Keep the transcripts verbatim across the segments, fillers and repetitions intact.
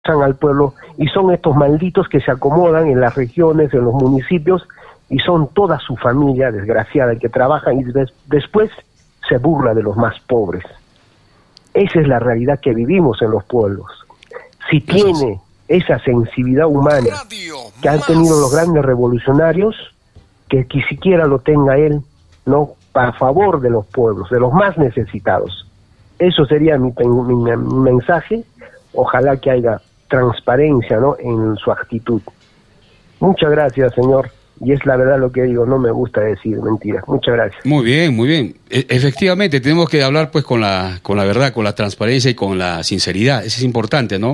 al pueblo, y son estos malditos que se acomodan en las regiones, en los municipios, y son toda su familia desgraciada que trabaja y des después se burla de los más pobres. Esa es la realidad que vivimos en los pueblos. Si tiene esa sensibilidad humana que han tenido los grandes revolucionarios, que ni siquiera lo tenga él, ¿no?, a favor de los pueblos, de los más necesitados. Eso sería mi, mi, mi mensaje. Ojalá que haya transparencia, ¿no?, en su actitud. Muchas gracias, señor. Y es la verdad lo que digo, no me gusta decir mentiras. Muchas gracias. Muy bien, muy bien. E efectivamente, tenemos que hablar pues con la, con la verdad, con la transparencia y con la sinceridad. Eso es importante, ¿no?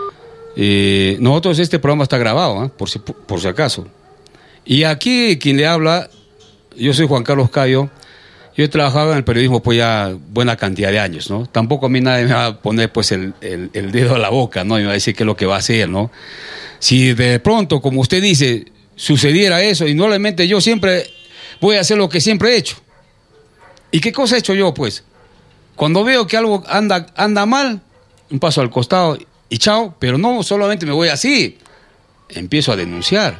Eh, nosotros, este programa está grabado, ¿eh? por, si, por si acaso. Y aquí quien le habla, yo soy Juan Carlos Cayo. Yo he trabajado en el periodismo pues ya buena cantidad de años, ¿no? Tampoco a mí nadie me va a poner pues el, el, el dedo a la boca, ¿no? Y me va a decir qué es lo que va a hacer, ¿no? Si de pronto, como usted dice, sucediera eso, y normalmente yo siempre voy a hacer lo que siempre he hecho. ¿Y qué cosa he hecho yo, pues? Cuando veo que algo anda, anda mal, un paso al costado y chao, pero no solamente me voy así, empiezo a denunciar.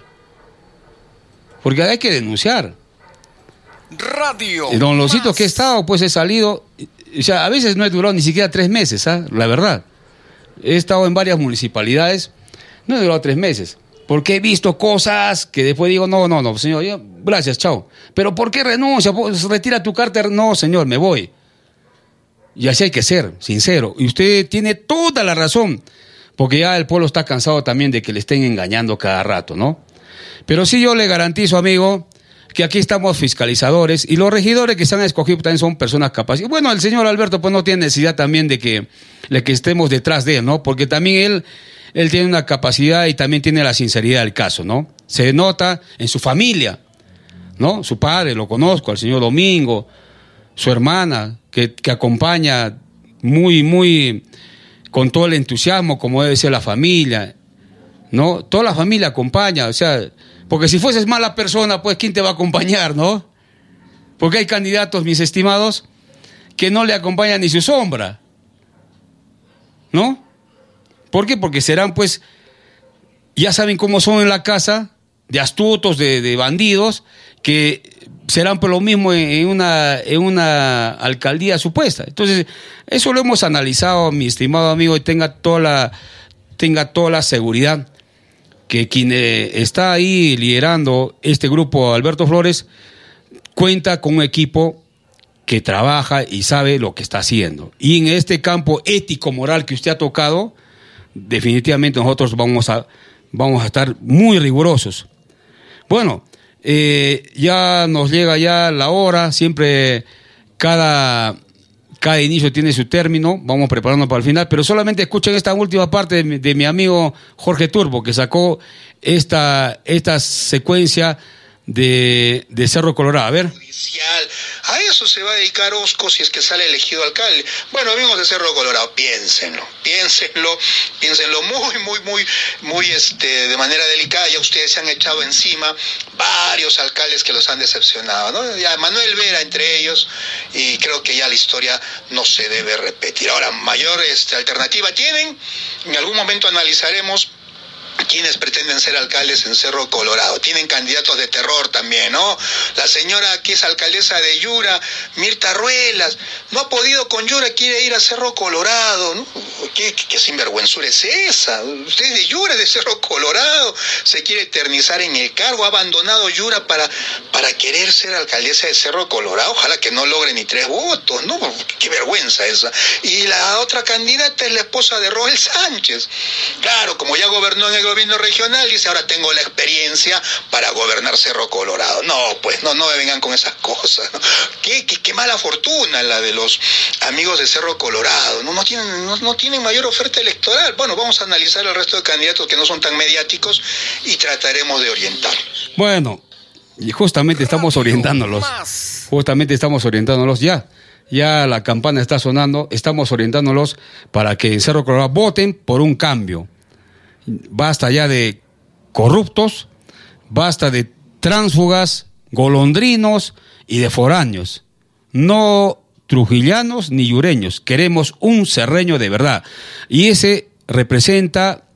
Porque hay que denunciar. Radio. Y don Losito, que he estado, pues he salido, o sea, a veces no he durado ni siquiera tres meses, ¿ah? La verdad. He estado en varias municipalidades, no he durado tres meses, porque he visto cosas que después digo, no, no, no, señor, yo, gracias, chao. Pero ¿por qué renuncia? Pues, retira tu carta. No, señor, me voy. Y así hay que ser, sincero. Y usted tiene toda la razón, porque ya el pueblo está cansado también de que le estén engañando cada rato, ¿no? Pero sí yo le garantizo, amigo, que aquí estamos fiscalizadores, y los regidores que se han escogido también son personas capaces. Bueno, el señor Alberto pues no tiene necesidad también de que, de que estemos detrás de él, ¿no? Porque también él, él tiene una capacidad y también tiene la sinceridad del caso, ¿no? Se nota en su familia, ¿no? Su padre, lo conozco, al señor Domingo, su hermana, que, que acompaña muy, muy, con todo el entusiasmo, como debe ser la familia, ¿no? Toda la familia acompaña, o sea, porque si fueses mala persona, pues ¿quién te va a acompañar, no? Porque hay candidatos, mis estimados, que no le acompañan ni su sombra, ¿no? ¿Por qué? Porque serán, pues, ya saben cómo son en la casa, de astutos, de, de bandidos, que serán por lo mismo en, en, una, en una alcaldía supuesta. Entonces, eso lo hemos analizado, mi estimado amigo, y tenga toda la, tenga toda la seguridad que quien eh, está ahí liderando este grupo, Alberto Flores, cuenta con un equipo que trabaja y sabe lo que está haciendo. Y en este campo ético-moral que usted ha tocado, definitivamente nosotros vamos a, vamos a estar muy rigurosos. Bueno, eh, ya nos llega ya la hora, siempre cada... Cada inicio tiene su término, vamos preparando para el final, pero solamente escuchen esta última parte de mi, de mi amigo Jorge Turbo, que sacó esta, esta secuencia de, de Cerro Colorado. A ver. A eso se va a dedicar Osco si es que sale elegido alcalde. Bueno, amigos de Cerro Colorado, piénsenlo, piénsenlo, piénsenlo muy, muy, muy, muy, este, de manera delicada. Ya ustedes se han echado encima varios alcaldes que los han decepcionado, ¿no? Ya Manuel Vera entre ellos, y creo que ya la historia no se debe repetir. Ahora, mayor este, alternativa tienen, en algún momento analizaremos quienes pretenden ser alcaldes en Cerro Colorado. Tienen candidatos de terror también, ¿no? La señora que es alcaldesa de Yura, Mirta Ruelas, no ha podido con Yura, quiere ir a Cerro Colorado, ¿no? ¿Qué, qué, qué sinvergüenzura es esa? Usted es de Yura, de Cerro Colorado, se quiere eternizar en el cargo, ha abandonado Yura para, para querer ser alcaldesa de Cerro Colorado. Ojalá que no logre ni tres votos, ¿no? Qué vergüenza esa. Y la otra candidata es la esposa de Roel Sánchez. Claro, como ya gobernó en el gobierno regional, dice, ahora tengo la experiencia para gobernar Cerro Colorado. No, pues, no, no me vengan con esas cosas, ¿no? Qué, qué, qué mala fortuna la de los amigos de Cerro Colorado. No, no, tienen, no, no tienen mayor oferta electoral. Bueno, vamos a analizar el resto de candidatos que no son tan mediáticos y trataremos de orientarlos. Bueno, y justamente estamos orientándolos. Justamente estamos orientándolos ya. Ya la campana está sonando, estamos orientándolos para que en Cerro Colorado voten por un cambio. Basta ya de corruptos, basta de tránsfugas, golondrinos y de foráneos. No trujillanos ni yureños. Queremos un cerreño de verdad. Y ese representa